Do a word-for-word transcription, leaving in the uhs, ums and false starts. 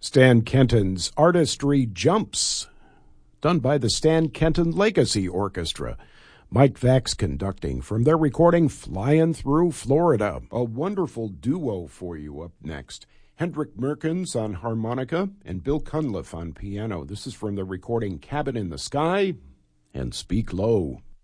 Stan Kenton's Artistry Jumps, done by the Stan Kenton Legacy Orchestra. Mike Vax conducting from their recording Flying Through Florida. A wonderful duo for you up next. Hendrik Merkens on harmonica and Bill Cunliffe on piano. This is from the recording Cabin in the Sky and Speak Low.